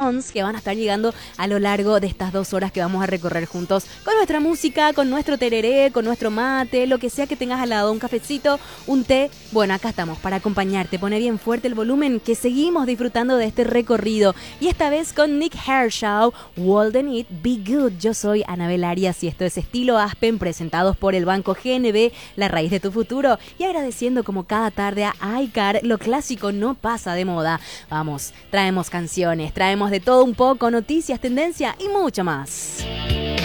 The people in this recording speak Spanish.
Stones, que van a estar llegando a lo largo de estas 2 horas que vamos a recorrer juntos con nuestra música, con nuestro tereré, con nuestro mate, lo que sea que tengas al lado, un cafecito, un té. Bueno, acá estamos para acompañarte. Pone bien fuerte el volumen, que seguimos disfrutando de este recorrido. Y esta vez con Nick Hershaw, Walden It, Be Good. Yo soy Anabel Arias y esto es Estilo Aspen, presentados por el Banco GNB, la raíz de tu futuro. Y agradeciendo como cada tarde a iCar, lo clásico no pasa de moda. Vamos, traemos canciones, traemos de todo un poco, noticias, tendencia y mucho más.